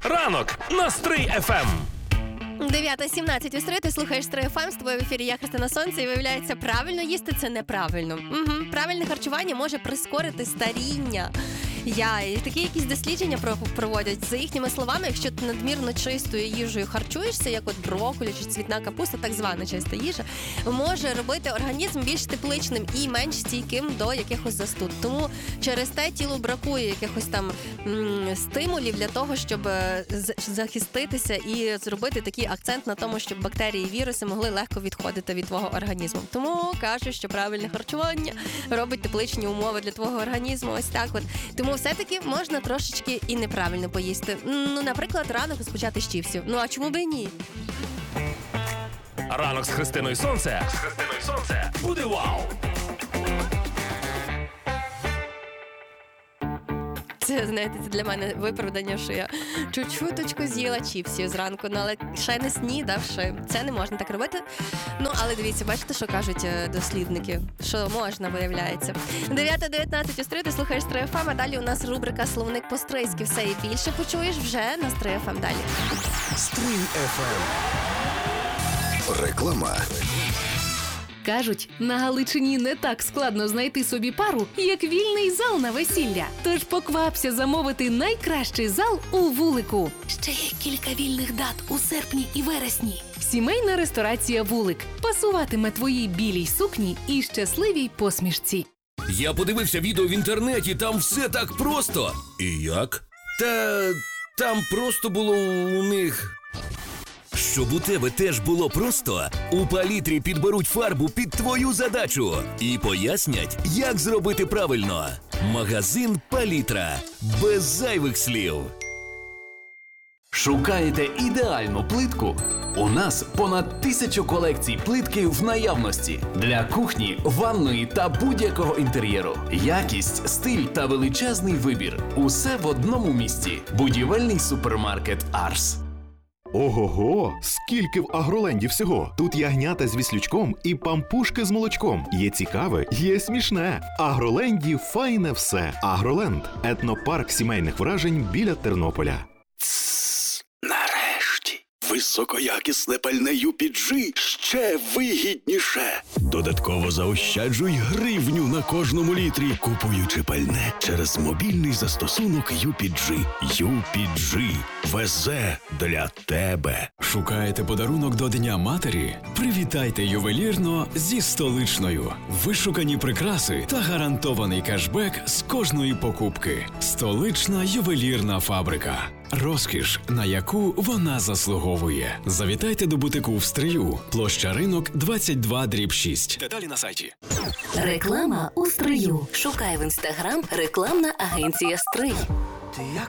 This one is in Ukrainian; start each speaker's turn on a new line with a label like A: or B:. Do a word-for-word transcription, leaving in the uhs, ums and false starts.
A: Ранок на Стрий еф ем.
B: дев'ята сімнадцять у Стрий, ти слухаєш Стрий еф ем, з тобою в ефірі я, Христина Сонце, і виявляється, правильно їсти – це неправильно. Угу. Правильне харчування може прискорити старіння. Я, і такі якісь дослідження проводять. За їхніми словами, якщо ти надмірно чистою їжею харчуєшся, як от брокколі чи цвітна капуста, так звана чиста їжа, може робити організм більш тепличним і менш стійким до якихось застуд. Тому через те тілу бракує якихось там м- стимулів для того, щоб захиститися і зробити такий акцент на тому, щоб бактерії і віруси могли легко відходити від твого організму. Тому кажуть, що правильне харчування робить тепличні умови для твого організму. Ось так от. Тому все-таки можна трошечки і неправильно поїсти. Ну, наприклад, ранок розпочати з чіпсів. Ну, а чому би і ні?
A: Ранок з Христиною Сонце. З Христиною Сонце буде вау!
B: Це, знаєте, це для мене виправдання, що я чуть-чуточку з'їла чіпсів зранку, ну, але ще не снідавши. Це не можна так робити. Ну, але дивіться, бачите, що кажуть дослідники? Що можна, виявляється. дев'ята дев'ятнадцять у Стрий, ти слухаєш Стрий еф ем, а далі у нас рубрика «Словник по-стрийськи». Все і більше почуєш вже на Стрий еф ем далі.
C: Стрий еф ем. Реклама.
D: Кажуть, на Галичині не так складно знайти собі пару, як вільний зал на весілля. Тож поквапся замовити найкращий зал у Вулику. Ще є кілька вільних дат у серпні і вересні. Сімейна ресторація «Вулик» пасуватиме твоїй білій сукні і щасливій посмішці.
E: Я подивився відео в інтернеті, там все так просто. І як? Та там просто було у них... Щоб у тебе теж було просто, у Палітрі підберуть фарбу під твою задачу і пояснять, як зробити правильно. Магазин Палітра. Без зайвих слів.
F: Шукаєте ідеальну плитку? У нас понад тисячу колекцій плитки в наявності. Для кухні, ванної та будь-якого інтер'єру. Якість, стиль та величезний вибір. Усе в одному місці. Будівельний супермаркет «Арс».
G: Ого-го! Скільки в Агроленді всього! Тут ягнята з віслючком і пампушки з молочком. Є цікаве, є смішне. В Агроленді файне все. Агроленд – етнопарк сімейних вражень біля Тернополя.
C: Нарешті! Високоякісне пальне ю пі джі ще вигідніше. Додатково заощаджуй гривню на кожному літрі, купуючи пальне через мобільний застосунок ю пі джі. ю пі джі везе для тебе.
H: Шукаєте подарунок до Дня матері? Привітайте ювелірно зі Столичною. Вишукані прикраси та гарантований кешбек з кожної покупки. Столична ювелірна фабрика. Розкіш, на яку вона заслуговує. Завітайте до бутику в Стрию. Площа Ринок, двадцять два дріб шість. Деталі на сайті.
D: Реклама у Стрию. Шукай в інстаграм рекламна агенція «Стрий».
I: Ти як